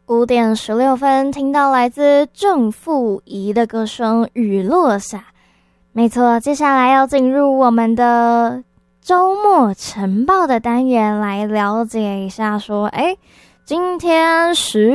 5点16分，听到来自郑富仪的歌声《雨落下》。没错，接下来要进入我们的周末晨报的单元，来了解一下说，今天10